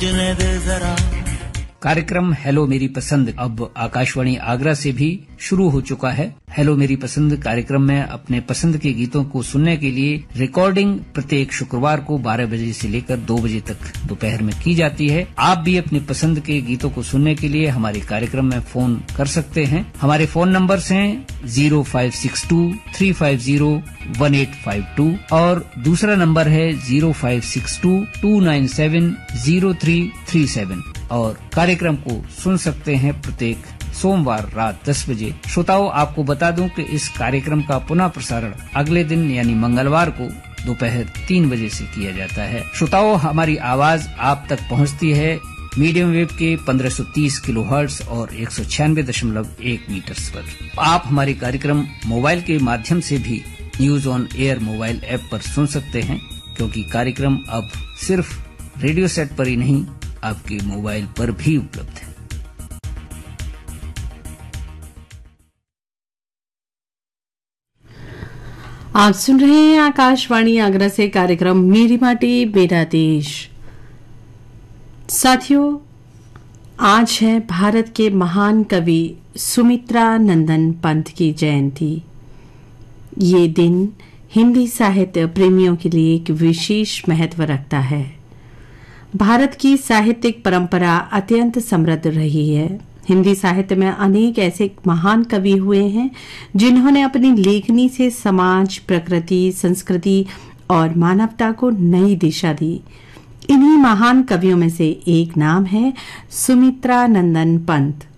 कार्यक्रम हेलो मेरी पसंद अब आकाशवाणी आगरा से भी शुरू हो चुका है। हेलो मेरी पसंद कार्यक्रम में अपने पसंद के गीतों को सुनने के लिए रिकॉर्डिंग प्रत्येक शुक्रवार को 12 बजे से लेकर 2 बजे तक दोपहर में की जाती है। आप भी अपने पसंद के गीतों को सुनने के लिए हमारे कार्यक्रम में फोन कर सकते हैं। हमारे फोन नंबर्स हैं 0562-350-1852 और दूसरा नंबर है 0562-297-0337 और कार्यक्रम को सुन सकते हैं प्रत्येक सोमवार रात 10 बजे। श्रोताओं, आपको बता दूं कि इस कार्यक्रम का पुनः प्रसारण अगले दिन यानी मंगलवार को दोपहर 3 बजे से किया जाता है। श्रोताओं, हमारी आवाज आप तक पहुंचती है मीडियम वेव के 1530 किलोहर्ट्ज और 196.1 मीटर्स पर। आप हमारे कार्यक्रम मोबाइल के माध्यम से भी news on air mobile app पर सुन सकते हैं, क्योंकि कार्यक्रम अब सिर्फ रेडियो सेट पर ही नहीं आपके मोबाइल पर भी उपलब्ध है। आप सुन रहे हैं आकाशवाणी आगरा से कार्यक्रम मेरी माटी मेरा देश। साथियों, आज है भारत के महान कवि सुमित्रा नंदन पंत की जयंती। ये दिन हिंदी साहित्य प्रेमियों के लिए एक विशेष महत्व रखता है। भारत की साहित्यिक परंपरा अत्यंत समृद्ध रही है। हिंदी साहित्य में अनेक ऐसे महान कवि हुए हैं जिन्होंने अपनी लेखनी से समाज, प्रकृति, संस्कृति और मानवता को नई दिशा दी। इन्हीं महान कवियों में से एक नाम है सुमित्रा नंदन पंत।